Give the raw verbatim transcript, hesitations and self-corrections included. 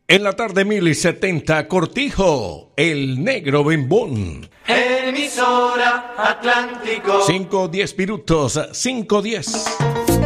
En la tarde mil setenta, Cortijo, el negro bembón. Emisora Atlántico. cinco diez minutos, cinco diez.